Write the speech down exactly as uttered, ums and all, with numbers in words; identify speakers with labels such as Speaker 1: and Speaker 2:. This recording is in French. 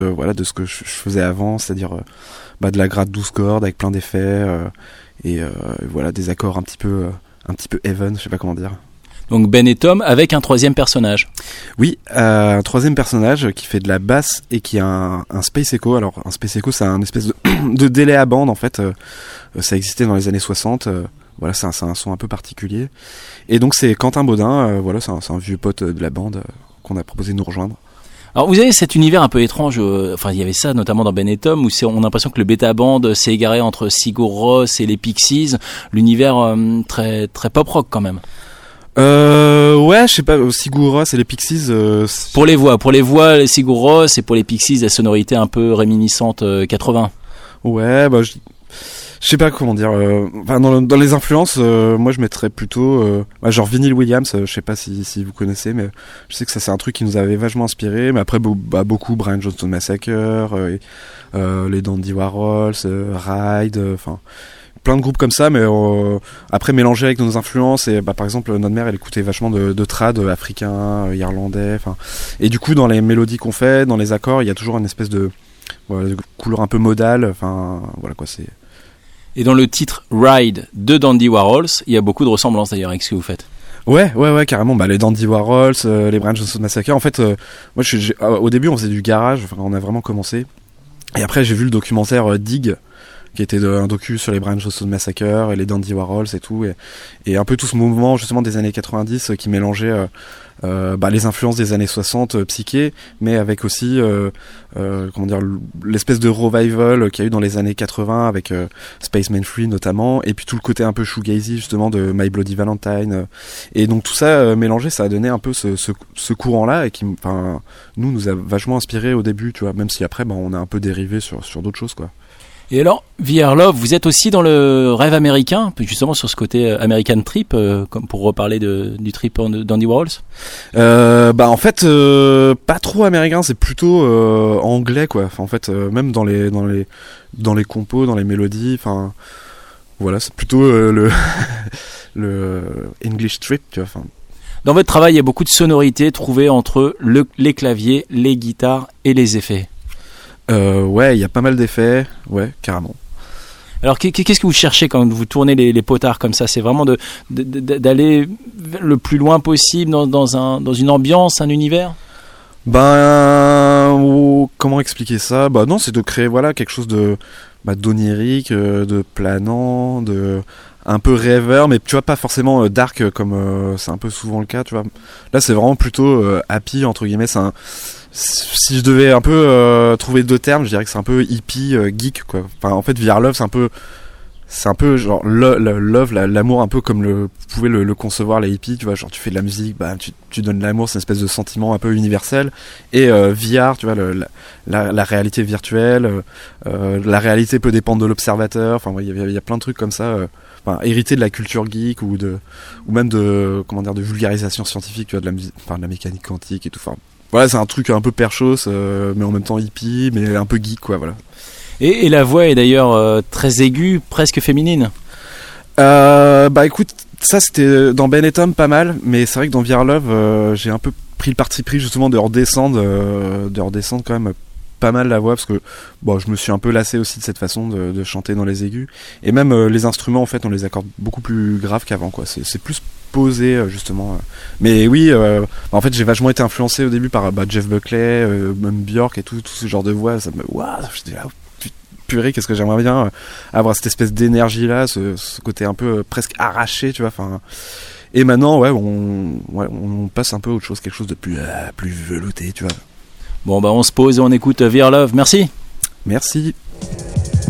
Speaker 1: euh, voilà, de ce que je, je faisais avant, c'est-à-dire euh, bah, de la gratte douze cordes avec plein d'effets euh, et euh, voilà, des accords un petit peu, euh, un petit peu heaven, je sais pas comment dire.
Speaker 2: Donc Ben et Tom avec un troisième personnage.
Speaker 1: Oui, euh, un troisième personnage qui fait de la basse et qui a un, un space echo. Alors un space echo, c'est un espèce de, de délai à bande en fait. Euh, ça existait dans les années soixante. Euh, voilà, c'est un, c'est un son un peu particulier. Et donc c'est Quentin Baudin. Euh, voilà, c'est un, c'est un vieux pote de la bande euh, qu'on a proposé de nous rejoindre.
Speaker 2: Alors vous avez cet univers un peu étrange, euh, enfin il y avait ça notamment dans Ben et Tom, où c'est, on a l'impression que le bêta band s'est égaré entre Sigur Rós et les Pixies, l'univers euh, très très pop rock quand même.
Speaker 1: Euh, ouais, je sais pas, Sigur Rós et les Pixies. Euh,
Speaker 2: pour les voix, pour les voix, les Sigur Rós, et pour les Pixies, la sonorité un peu réminiscente euh, quatre-vingts.
Speaker 1: Ouais, bah je, je sais pas comment dire. Euh, enfin, dans, dans les influences, euh, moi je mettrais plutôt, euh, ouais, genre Vinyl Williams. Euh, je sais pas si si vous connaissez, mais je sais que ça c'est un truc qui nous avait vachement inspiré. Mais après, bah, beaucoup Brian Johnson Massacre, euh, et, euh, les Dandy Warhols, euh, Ride, enfin. Euh, plein de groupes comme ça, mais euh, après mélangé avec nos influences. Et bah, par exemple, notre mère elle écoutait vachement de, de trad africain, euh, irlandais, enfin, et du coup dans les mélodies qu'on fait, dans les accords, il y a toujours une espèce de, voilà, de couleur un peu modale, enfin voilà quoi, c'est.
Speaker 2: Et dans le titre Ride de Dandy Warhols, il y a beaucoup de ressemblances d'ailleurs avec ce que vous faites.
Speaker 1: Ouais, ouais, ouais, carrément. Bah, les Dandy Warhols, euh, les Brian Johnson Massacre. En fait, euh, moi, je, j'ai, au début, on faisait du garage. Enfin, on a vraiment commencé. Et après, j'ai vu le documentaire euh, Dig, qui était de, un docu sur les Brian Johnson Massacre et les Dandy Warhols et tout, et, et un peu tout ce mouvement justement des années quatre-vingt-dix euh, qui mélangeait euh, euh, bah, les influences des années soixante euh, psyché, mais avec aussi euh, euh, comment dire, l'espèce de revival qu'il y a eu dans les années quatre-vingts avec euh, Spaceman Free notamment, et puis tout le côté un peu shoegazy justement de My Bloody Valentine, euh, et donc tout ça euh, mélangé, ça a donné un peu ce, ce, ce courant là, et qui, enfin, nous nous a vachement inspiré au début, tu vois, même si après bah, on a un peu dérivé sur, sur d'autres choses quoi.
Speaker 2: Et alors, V R Love, vous êtes aussi dans le rêve américain, justement sur ce côté American Trip, euh, comme pour reparler de, du trip d'Andy Warhols.
Speaker 1: Euh, bah en fait, euh, pas trop américain, c'est plutôt euh, anglais quoi. Enfin, en fait, euh, même dans les dans les dans les compos, dans les mélodies, enfin voilà, c'est plutôt euh, le le English Trip, tu vois. Enfin.
Speaker 2: Dans votre travail, il y a beaucoup de sonorités trouvées entre le, les claviers, les guitares et les effets.
Speaker 1: Euh, ouais, il y a pas mal d'effets, ouais, carrément.
Speaker 2: Alors, qu'est-ce que vous cherchez quand vous tournez les, les potards comme ça ? C'est vraiment de, de, de, d'aller le plus loin possible dans, dans, un, dans une ambiance, un univers ?
Speaker 1: Ben, oh, comment expliquer ça ? Bah non, c'est de créer voilà quelque chose de bah, d'onirique, euh, de planant, de un peu rêveur, mais tu vois pas forcément euh, dark comme euh, c'est un peu souvent le cas, tu vois. Là, c'est vraiment plutôt euh, happy entre guillemets. C'est un Si je devais un peu euh, trouver deux termes, je dirais que c'est un peu hippie, euh, geek quoi. Enfin, en fait, V R Love, c'est un peu, c'est un peu genre le, le, love, la, l'amour un peu comme le pouvaient le, le concevoir les hippies, tu vois. Genre, tu fais de la musique, bah, tu, tu donnes l'amour, c'est une espèce de sentiment un peu universel. Et euh, V R, tu vois, le, la, la, la réalité virtuelle, euh, la réalité peut dépendre de l'observateur. Enfin, il y, y a plein de trucs comme ça. Euh, Enfin, hérité de la culture geek ou de, ou même de, comment dire, de vulgarisation scientifique, tu vois, de la musique, enfin, de la mécanique quantique et tout. Enfin, voilà, c'est un truc un peu perchos, euh, mais en même temps hippie, mais un peu geek, quoi, voilà.
Speaker 2: Et, et la voix est d'ailleurs euh, très aiguë, presque féminine.
Speaker 1: Euh, bah écoute, ça c'était dans Ben et Tom pas mal, mais c'est vrai que dans V R Love, euh, j'ai un peu pris le parti pris justement de redescendre, euh, de redescendre quand même pas mal la voix, parce que bon, je me suis un peu lassé aussi de cette façon de, de chanter dans les aigus, et même euh, les instruments en fait on les accorde beaucoup plus graves qu'avant quoi, c'est, c'est plus posé euh, justement, euh. mais oui euh, en fait j'ai vachement été influencé au début par bah, Jeff Buckley, euh, même Björk et tout, tout ce genre de voix, ça me waouh, j'étais là, purée, qu'est-ce que j'aimerais bien euh, avoir cette espèce d'énergie là, ce, ce côté un peu euh, presque arraché, tu vois, enfin. Et maintenant ouais on, ouais on passe un peu à autre chose, quelque chose de plus euh, plus velouté, tu vois.
Speaker 2: Bon bah on se pose et on écoute V R Love. Merci.
Speaker 1: Merci.